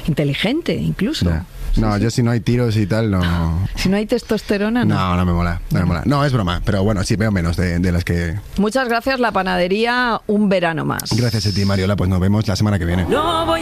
inteligente incluso. Ya. No, yo si no hay tiros y tal, no... Si no hay testosterona, no. No me mola, no me mola. No, es broma, pero bueno, sí veo menos de las que... Muchas gracias, La Panadería, un verano más. Gracias a ti, Mariola, pues nos vemos la semana que viene. No voy